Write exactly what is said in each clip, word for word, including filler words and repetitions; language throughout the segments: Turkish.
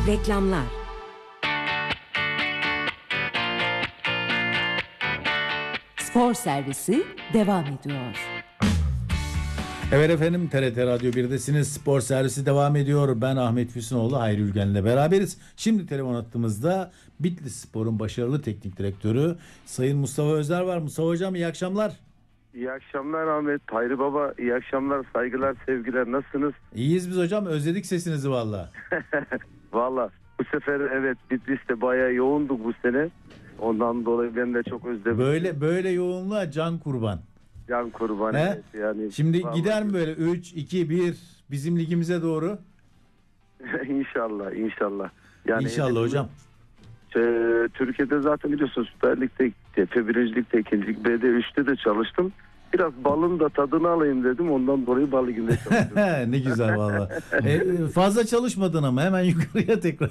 Reklamlar. Spor servisi devam ediyor. Evet efendim, T R T Radyo birdesiniz. Spor servisi devam ediyor. Ben Ahmet Füsunoğlu, Hayri Ülgen'le beraberiz. Şimdi telefon attığımızda Bitlis Spor'un başarılı teknik direktörü Sayın Mustafa Özer var. Mustafa Hocam, iyi akşamlar. İyi akşamlar Ahmet. Hayri Baba, iyi akşamlar, saygılar, sevgiler. Nasılsınız? İyiyiz biz hocam. Özledik sesinizi valla. Valla bu sefer evet Bitlis'te bayağı yoğunduk bu sene. Ondan dolayı ben de çok özledim. Böyle böyle yoğunluğa can kurban. Can kurban. He? Evet, yani. Şimdi vallahi gider mi böyle üç, iki, bir bizim ligimize doğru? İnşallah, inşallah. Yani İnşallah hocam. E, Türkiye'de zaten biliyorsun Süper Lig'de, F bir. Lig'de, ikinci. Lig B'de, üçte de çalıştım. Biraz balın da tadını alayım dedim. Ondan dolayı bal liginde çalıştım. Ne güzel valla. E, fazla çalışmadın ama hemen yukarıya tekrar.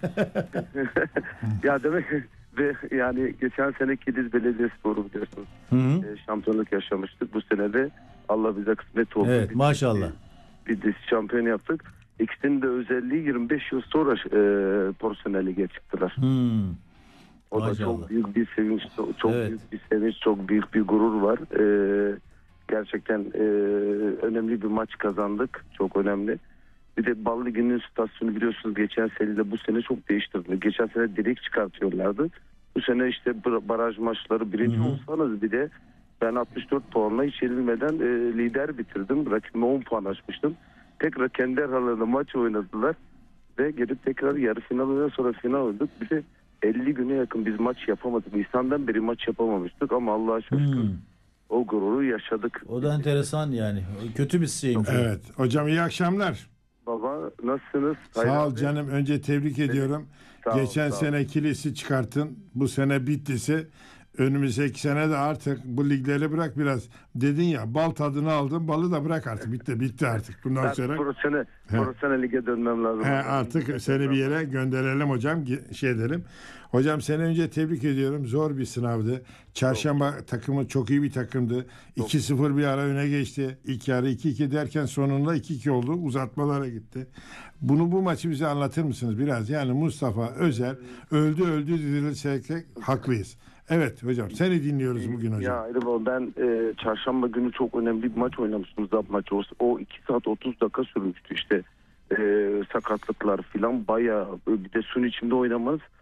Ya demek ve yani geçen sene Kilis Belediyespor'u biliyorsunuz. Hı hı. E, şampiyonluk yaşamıştık. Bu sene de Allah bize kısmet oldu. Evet, bir, maşallah. Bir, bir şampiyon yaptık. İkisinin de özelliği yirmi beş yıl sonra e, Profesyonel Lig'e çıktılar. Hmm. O Maşallah. da çok büyük bir sevinç, çok, çok Evet. büyük bir sevinç, çok büyük bir gurur var. Ee, gerçekten e, önemli bir maç kazandık, çok önemli. Bir de Bal Ligi'nin stasyonu biliyorsunuz geçen sene de bu sene çok değiştirdi. Geçen sene direkt çıkartıyorlardı. Bu sene işte baraj maçları birinci olsanız bir de ben altmış dört puanla hiç yenilmeden e, lider bitirdim. Rakibime on puan açmıştım. Tekrar kendi aralarında maç oynadılar ve gelip tekrar yarı finalden sonra final oynadık. Bir de elli güne yakın biz maç yapamadık. Nisan'dan beri maç yapamamıştık ama Allah'a şükür Hmm. o gururu yaşadık. O da enteresan yani. Kötü bir şeymiş. Evet. Hocam iyi akşamlar. Baba nasılsınız? Sağ Hayır ol abi. canım. Önce tebrik ediyorum. Sağ ol, Geçen sağ ol. sene Kilis'i çıkarttın. Bu sene Bitlis'i. Önümüzdeki sene de artık bu ligleri bırak biraz. Dedin ya, bal tadını aldın. Balı da bırak artık. Bitti bitti artık. Bundan Ben sonra profesyonel, He. profesyonel lige dönmem lazım. he, artık seni bir yere gönderelim hocam. Ge- Şey edelim. Hocam seni önce tebrik ediyorum. Zor bir sınavdı. Çarşamba takımı çok iyi bir takımdı. iki sıfır bir ara öne geçti. İlk yarı iki iki derken sonunda iki iki oldu. Uzatmalara gitti. Bunu bu maçı bize anlatır mısınız biraz? Yani Mustafa Özer öldü öldü dizilirsek haklıyız. Evet hocam, seni dinliyoruz bugün hocam. Ya Erdoğan, ben e, çarşamba günü çok önemli bir maç oynamıştım. Zap maçı. O, o iki saat otuz dakika sürmüştü işte. E, sakatlıklar filan bayağı, bir de suyun içinde oynamanız